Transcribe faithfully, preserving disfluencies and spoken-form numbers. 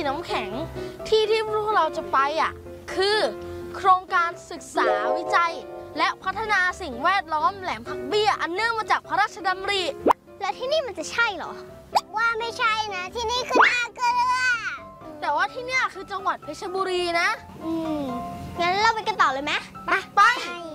น้ำแข็งที่ที่พวกเราจะไปอ่ะคือโครงการศึกษาวิจัยและพัฒนาสิ่งแวดล้อมแหลมผักเบี้ยอันเนื่องมาจากพระราชดำริแล้วที่นี่มันจะใช่เหรอว่าไม่ใช่นะที่นี่คือนาเกลือแต่ว่าที่เนี่ยคือจังหวัดเพชรบุรีนะอืมงั้นเราไปกันต่อเลยไหมไปไป